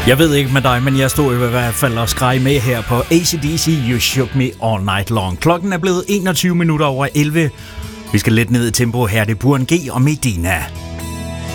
Jeg ved ikke med dig, men jeg stod i hvert fald og skreg med her på AC/DC You Shook Me All Night Long. Klokken er blevet 21 minutter over 11. Vi skal lidt ned i tempo her. Det er Buren G og Medina.